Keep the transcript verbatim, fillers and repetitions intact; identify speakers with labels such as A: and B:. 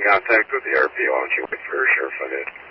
A: contact with the R P O, and she wait for her sheriff on it.